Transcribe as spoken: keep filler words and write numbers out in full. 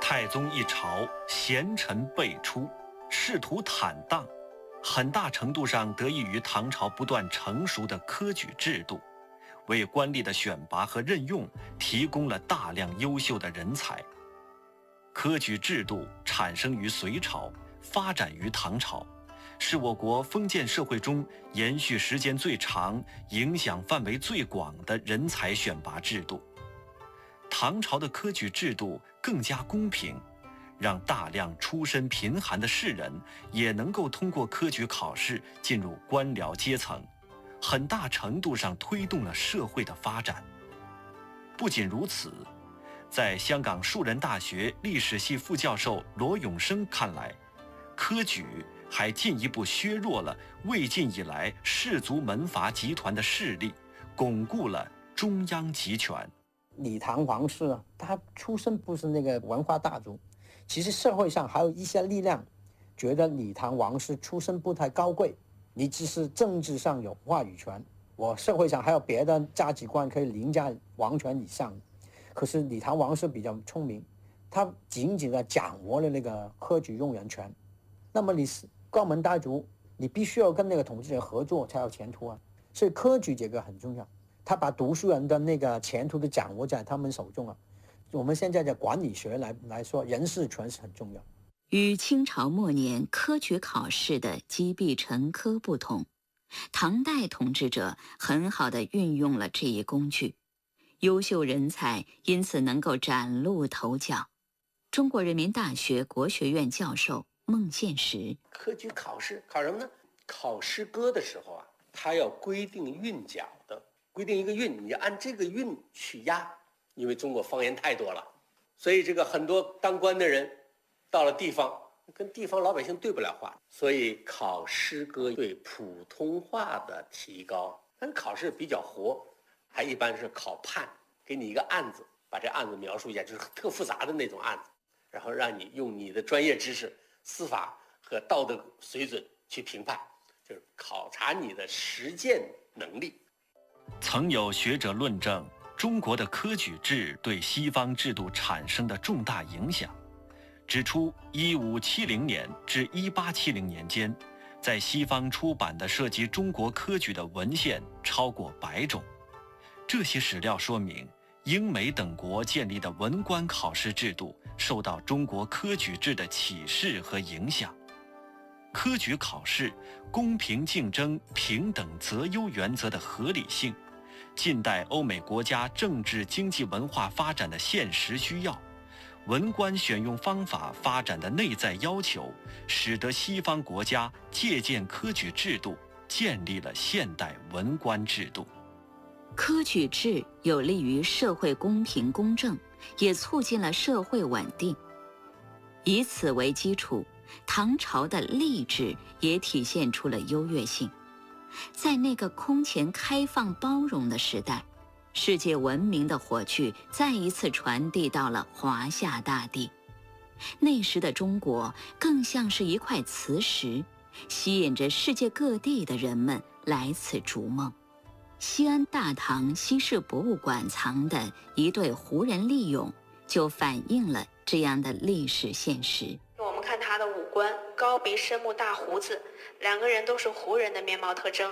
太宗一朝，贤臣辈出，仕途坦荡，很大程度上得益于唐朝不断成熟的科举制度，为官吏的选拔和任用提供了大量优秀的人才。科举制度产生于隋朝，发展于唐朝，是我国封建社会中延续时间最长、影响范围最广的人才选拔制度。唐朝的科举制度更加公平，让大量出身贫寒的士人也能够通过科举考试进入官僚阶层，很大程度上推动了社会的发展。不仅如此，在香港树人大学历史系副教授罗永生看来，科举还进一步削弱了魏晋以来士族门阀集团的势力，巩固了中央集权。 李唐王室啊，他出身不是那个文化大族，其实社会上还有一些力量觉得李唐王室出身不太高贵，你只是政治上有话语权，我社会上还有别的价值观可以凌驾王权以上。可是李唐王室比较聪明，他紧紧地掌握了那个科举用人权。那么你是高门大族，你必须要跟那个统治者合作才有前途啊。所以科举这个很重要，他把读书人的那个前途都掌握在他们手中啊。我们现在的管理学来来说，人事权是很重要。 与清朝末年科举考试的积弊成科不同，唐代统治者很好地运用了这一工具，优秀人才因此能够崭露头角。中国人民大学国学院教授孟宪实： 科举考试考什么呢？考诗歌的时候啊，它要规定韵脚的，规定一个韵，你按这个韵去押。因为中国方言太多了，所以这个很多当官的人到了地方跟地方老百姓对不了话，所以考诗歌对普通话的提高。但是考试比较活，还一般是考判，给你一个案子，把这案子描述一下，就是特复杂的那种案子，然后让你用你的专业知识、司法和道德水准去评判，就是考察你的实践能力。 曾有学者论证中国的科举制对西方制度产生的重大影响，指出一五七零年至一八七零年间，在西方出版的涉及中国科举的文献超过百种。这些史料说明，英美等国建立的文官考试制度受到中国科举制的启示和影响。科举考试公平竞争、平等择优原则的合理性，近代欧美国家政治经济文化发展的现实需要，文官选用方法发展的内在要求，使得西方国家借鉴科举制度，建立了现代文官制度。 科举制有利于社会公平公正，也促进了社会稳定。以此为基础，唐朝的吏治也体现出了优越性。在那个空前开放包容的时代，世界文明的火炬再一次传递到了华夏大地。那时的中国更像是一块磁石，吸引着世界各地的人们来此逐梦。西安大唐西市博物馆藏的一对胡人丽俑，就反映了这样的历史现实。 我们看他的五官，高鼻深目大胡子，两个人都是胡人的面貌特征。